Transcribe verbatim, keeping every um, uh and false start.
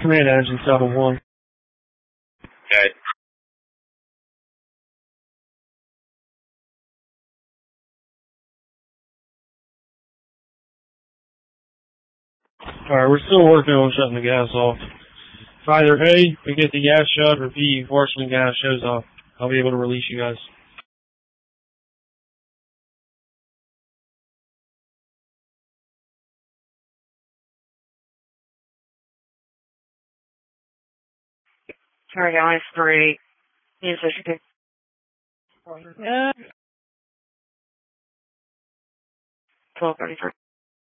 Command engine seven one. Okay. Alright, we're still working on shutting the gas off. If either A, we get the gas shut, or B, fortunately gas shows up, I'll be able to release you guys. Sorry, guys, three. Insufficient. Yeah. twelve thirty-three.